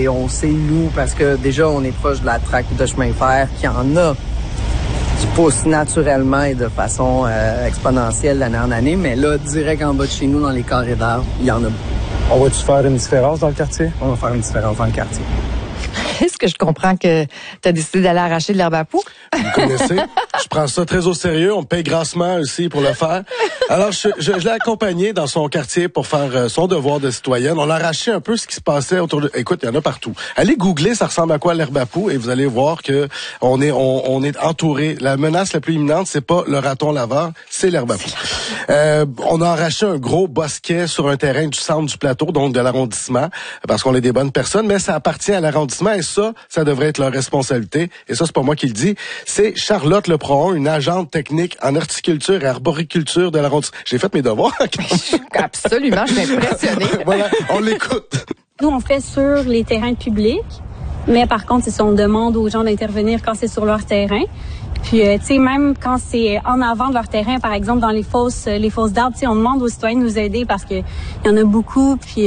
et on sait, nous, parce que déjà, on est proche de la traque de chemin de fer, qu'il y en a qui poussent naturellement et de façon exponentielle d'année en année. Mais là, direct en bas de chez nous, dans les carrés d'arbres, il y en a beaucoup. On va-tu faire une différence dans le quartier? On va faire une différence dans le quartier. Est-ce que je comprends que tu as décidé d'aller arracher de l'herbe à poux? Vous me connaissez, je prends ça très au sérieux. On me paye grassement aussi pour le faire. Alors, je l'ai accompagné dans son quartier pour faire son devoir de citoyenne. On a arraché un peu ce qui se passait autour de... Écoute, il y en a partout. Allez googler, ça ressemble à quoi l'herbe à poux, et vous allez voir que on est entouré. La menace la plus imminente, c'est pas le raton laveur, c'est l'herbe à poux. On a arraché un gros bosquet sur un terrain du centre du plateau, donc de l'arrondissement, parce qu'on est des bonnes personnes, mais ça appartient à l'arrondissement, et ça devrait être leur responsabilité. Et ça, c'est pas moi qui le dis. C'est Charlotte Leprohon, une agente technique en horticulture et arboriculture de l'arrondissement. J'ai fait mes devoirs. Absolument, je suis impressionnée. Voilà, on l'écoute. Nous, on fait sur les terrains publics, mais par contre, on demande aux gens d'intervenir quand c'est sur leur terrain. Puis, tu sais, même quand c'est en avant de leur terrain, par exemple, dans les fosses d'arbres, tu sais, on demande aux citoyens de nous aider parce que il y en a beaucoup, puis...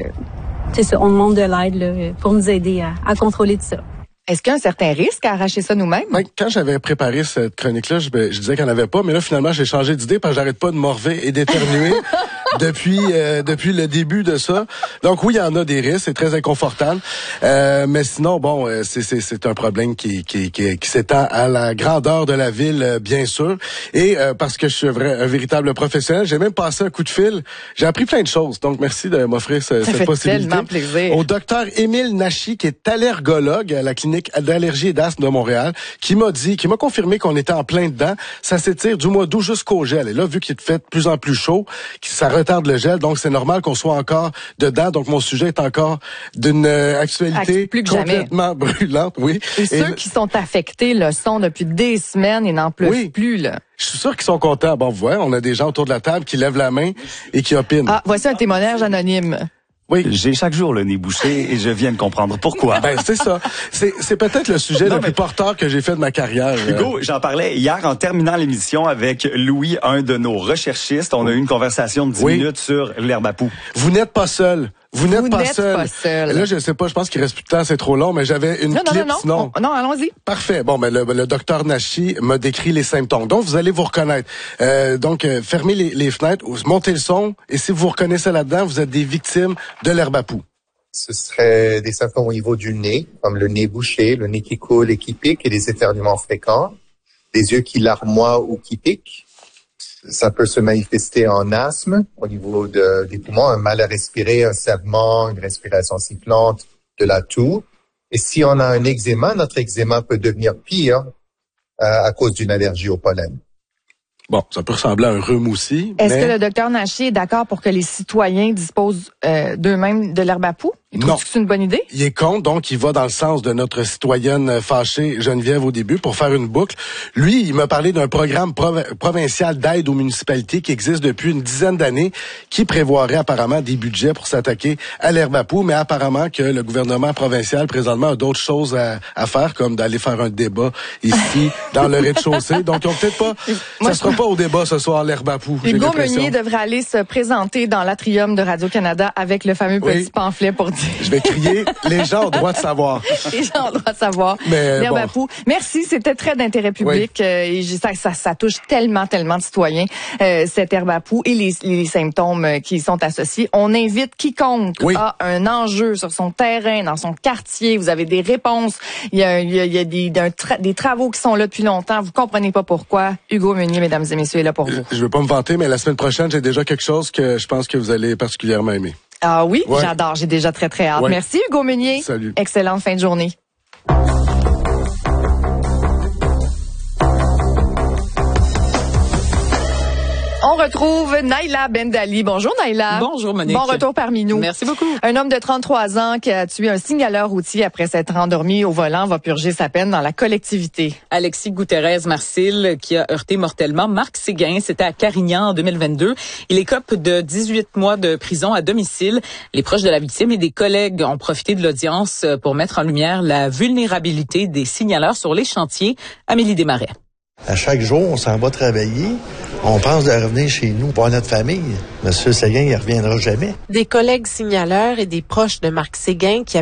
c'est ça, on demande de l'aide là, pour nous aider à contrôler tout ça. Est-ce qu'il y a un certain risque à arracher ça nous-mêmes? Ben, quand j'avais préparé cette chronique-là, je disais qu'il n'y en avait pas, mais là, finalement, j'ai changé d'idée parce que j'arrête pas de morver et d'éternuer depuis le début de ça. Donc oui, il y en a des risques, c'est très inconfortable. Mais sinon, bon, c'est un problème qui s'étend à la grandeur de la ville, bien sûr. Et parce que je suis un véritable professionnel, j'ai même passé un coup de fil. J'ai appris plein de choses. Donc merci de m'offrir cette possibilité. Ça fait tellement plaisir. Au docteur Émile Nachi, qui est allergologue à la clinique d'allergie et d'asthme de Montréal, qui m'a confirmé qu'on était en plein dedans. Ça s'étire du mois d'août jusqu'au gel. Et là, vu qu'il fait de plus en plus chaud, ça retarde le gel, donc c'est normal qu'on soit encore dedans. Donc mon sujet est encore d'une actualité complètement brûlante. Oui. Et ceux qui sont affectés le sont depuis des semaines et n'en pleuvent plus, là. Je suis sûr qu'ils sont contents. Bon, vous voyez, on a des gens autour de la table qui lèvent la main et qui opinent. Ah, voici un témoignage anonyme. Oui. J'ai chaque jour le nez bouché et je viens de comprendre pourquoi. Ben, c'est ça. C'est peut-être le sujet le plus porteur que j'ai fait de ma carrière. Hugo, j'en parlais hier en terminant l'émission avec Louis, un de nos recherchistes. On a eu une conversation de 10 minutes sur l'herbe à poux. Vous n'êtes pas seul. Vous n'êtes pas seul. Là, je sais pas, je pense qu'il reste plus de temps, c'est trop long, mais j'avais une clip sinon. Non, allons-y. Parfait. Bon, ben le docteur Nachi m'a décrit les symptômes. Donc, vous allez vous reconnaître. Fermez les fenêtres, montez le son, et si vous vous reconnaissez là-dedans, vous êtes des victimes de l'herbe à poux. Ce serait des symptômes au niveau du nez, comme le nez bouché, le nez qui coule et qui pique, et des éternuements fréquents, des yeux qui larmoient ou qui piquent. Ça peut se manifester en asthme au niveau des poumons, un mal à respirer, un serrement, une respiration sifflante, de la toux. Et si on a un eczéma, notre eczéma peut devenir pire à cause d'une allergie au pollen. Bon, ça peut ressembler à un rhume aussi. Est-ce que le docteur Nachi est d'accord pour que les citoyens disposent d'eux-mêmes de l'herbe à poux? Non. Que c'est une bonne idée? Il est contre, donc il va dans le sens de notre citoyenne fâchée Geneviève au début pour faire une boucle. Lui, il m'a parlé d'un programme provincial d'aide aux municipalités qui existe depuis une dizaine d'années, qui prévoirait apparemment des budgets pour s'attaquer à l'herbe à poux, mais apparemment que le gouvernement provincial présentement a d'autres choses à faire, comme d'aller faire un débat ici dans le rez-de-chaussée. Donc ils ont peut-être pas, ça sera pas au débat ce soir l'herbe à poux. Hugo Meunier devrait aller se présenter dans l'atrium de Radio-Canada avec le fameux petit pamphlet pour dire. Je vais crier, les gens ont le droit de savoir. Les gens ont le droit de savoir. L'herbe à poux. Merci, c'était très d'intérêt public. Et ça touche tellement de citoyens, cette herbe à poux et les symptômes qui y sont associés. On invite quiconque a un enjeu sur son terrain, dans son quartier. Vous avez des réponses. Il y a des travaux qui sont là depuis longtemps. Vous comprenez pas pourquoi. Hugo Meunier, mesdames et messieurs, est là pour vous. Je veux pas me vanter, mais la semaine prochaine, j'ai déjà quelque chose que je pense que vous allez particulièrement aimer. Ah oui, j'adore. J'ai déjà très hâte. Ouais. Merci Hugo Meunier. Salut. Excellente fin de journée. On retrouve Naïla Bendali. Bonjour Naïla. Bonjour Monique. Bon retour parmi nous. Merci beaucoup. Un homme de 33 ans qui a tué un signaleur routier après s'être endormi au volant va purger sa peine dans la collectivité. Alexis Gutiérrez-Marcil qui a heurté mortellement Marc Séguin, c'était à Carignan en 2022. Il écope de 18 mois de prison à domicile. Les proches de la victime et des collègues ont profité de l'audience pour mettre en lumière la vulnérabilité des signaleurs sur les chantiers. Amélie Desmarais. À chaque jour, on s'en va travailler. On pense de revenir chez nous, voir notre famille. Monsieur Séguin, il reviendra jamais. Des collègues signaleurs et des proches de Marc Séguin qui